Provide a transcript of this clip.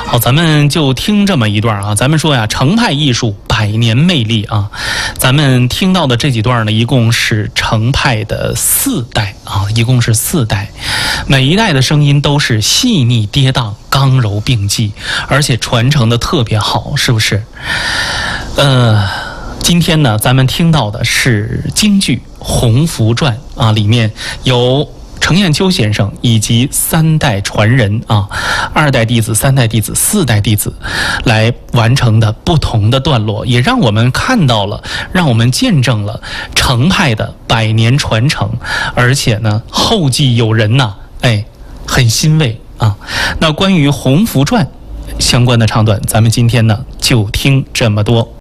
好，咱们就听这么一段啊。咱们说呀，程派艺术百年魅力啊。咱们听到的这几段呢，一共是程派的4代啊，一共是4代。每一代的声音都是细腻跌宕、刚柔并济，而且传承的特别好，是不是？今天呢，咱们听到的是京剧《洪福传》啊，里面有程砚秋先生以及3代传人啊，2代弟子、3代弟子、4代弟子来完成的不同的段落，也让我们看到了，让我们见证了程派的100年传承，而且呢，后继有人呐，很欣慰啊。那关于《洪福传》相关的唱段，咱们今天呢就听这么多。